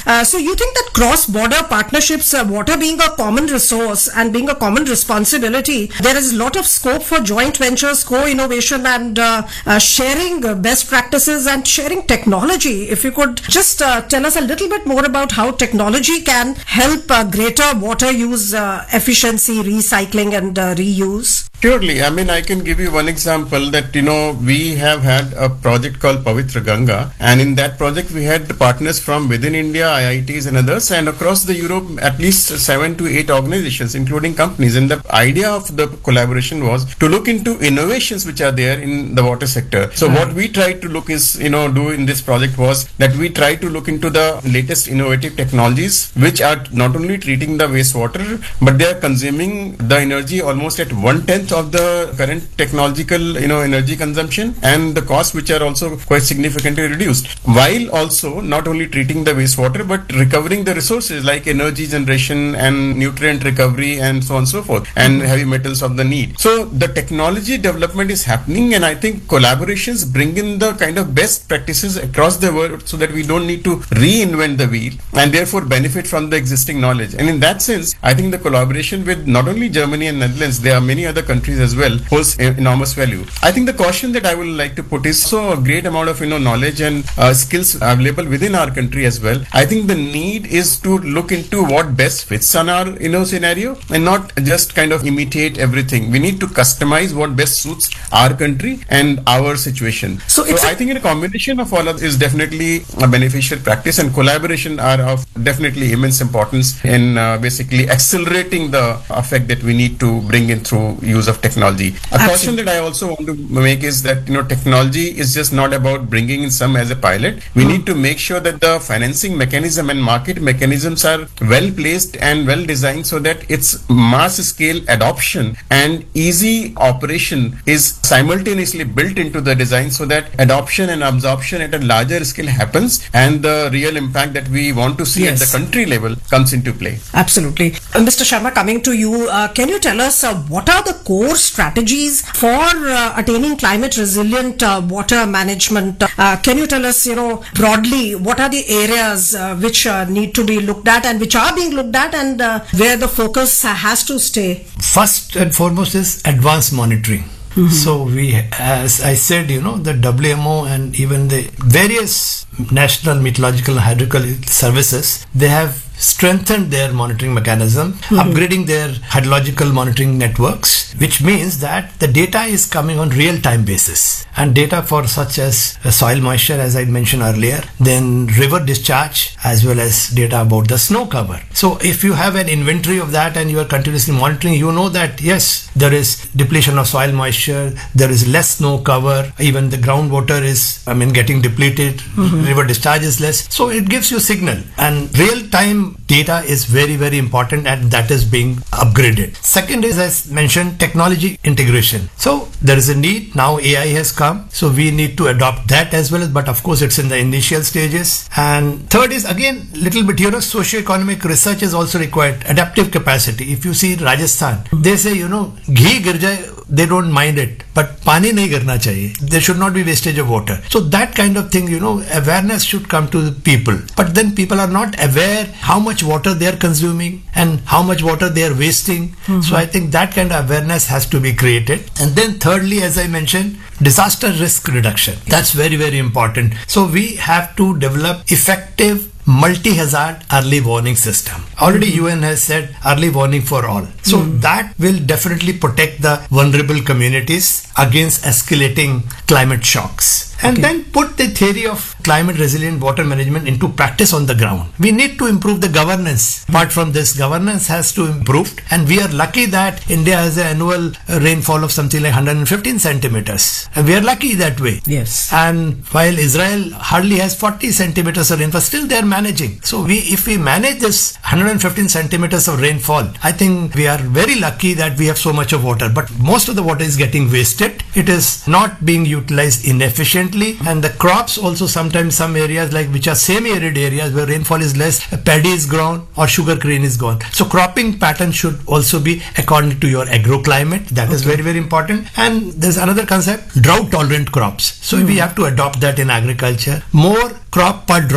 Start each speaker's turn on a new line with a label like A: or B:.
A: So you think that cross-border partnerships, water being a common resource and being a common responsibility, there is a lot of scope for joint ventures, co-innovation and sharing best practices and sharing technology. If you could just tell us a little bit more about how technology can help greater water use efficiency, recycling and reuse.
B: Surely. I mean, I can give you one example that, we have had a project called Pavitra Ganga, and in that project we had partners from within India, IITs and others, and across the Europe, at least 7 to 8 organizations, including companies. And the idea of the collaboration was to look into innovations which are there in the water sector. So what we tried to look is, do in this project was that we tried to look into the latest innovative technologies which are not only treating the wastewater, but they are consuming the energy almost at 1/10 of the current technological, energy consumption, and the costs which are also quite significantly reduced, while also not only treating the wastewater but recovering the resources like energy generation and nutrient recovery and so on and so forth, and heavy metals of the need. So the technology development is happening, and I think collaborations bring in the kind of best practices across the world so that we don't need to reinvent the wheel and therefore benefit from the existing knowledge. And in that sense, I think the collaboration with not only Germany and Netherlands, there are many other countries as well, holds enormous value. I think the caution that I would like to put is so a great amount of knowledge and skills available within our country as well. I think the need is to look into what best fits on our scenario and not just kind of imitate everything. We need to customize what best suits our country and our situation. So I think a combination of all of this is definitely a beneficial practice, and collaboration are of definitely immense importance in basically accelerating the effect that we need to bring in through use of technology. A caution that I also want to make is that technology is just not about bringing in some as a pilot. We need to make sure that the financing mechanism and market mechanisms are well placed and well designed so that its mass scale adoption and easy operation is simultaneously built into the design so that adoption and absorption at a larger scale happens and the real impact that we want to see at the country level comes into play.
A: Absolutely. Mr. Sharma, coming to you, can you tell us what are the core strategies for attaining climate resilient water management? Can you tell us, broadly, what are the areas which need to be looked at and which are being looked at, and where the focus has to stay?
C: First and foremost is advanced monitoring. So we, as I said, the WMO and even the various national meteorological and hydrological services, they have strengthened their monitoring mechanism, upgrading their hydrological monitoring networks, which means that the data is coming on real-time basis. And data for such as soil moisture, as I mentioned earlier, then river discharge, as well as data about the snow cover. So if you have an inventory of that and you are continuously monitoring, you know that yes, there is depletion of soil moisture, there is less snow cover, even the groundwater is, getting depleted, river discharge is less. So it gives you signal, and real-time data is very, very important, and that is being upgraded. Second is, as mentioned, technology integration. So there is a need. Now AI has come, so we need to adopt that as well, but of course it's in the initial stages. And third is, again, little bit, socio-economic research is also required. Adaptive capacity. If you see Rajasthan, they say, ghee gir jaye, they don't mind it, but pani nahi girna chahiye. There should not be wastage of water. So that kind of thing, awareness should come to the people. But then people are not aware how much water they are consuming and how much water they are wasting. So I think that kind of awareness has to be created. And then thirdly, as I mentioned, disaster risk reduction. That's very, very important. So we have to develop effective multi-hazard early warning system. Already UN has said early warning for all. So that will definitely protect the vulnerable communities against escalating climate shocks. And then put the theory of climate resilient water management into practice on the ground. We need to improve the governance. Apart from this, governance has to improve, and we are lucky that India has an annual rainfall of something like 115 centimeters. And we are lucky that way.
A: Yes.
C: And while Israel hardly has 40 centimeters of rainfall, still they are managing. So if we manage this 115 centimeters of rainfall, I think we are very lucky that we have so much of water. But most of the water is getting wasted. It is not being utilized inefficiently. And the crops also, sometimes some areas like which are semi-arid areas where rainfall is less, paddy is grown or sugar cane is gone. So cropping pattern should also be according to your agroclimate. That is very, very important. And there's another concept, drought tolerant crops. So we have to adopt that in agriculture. More crop per drought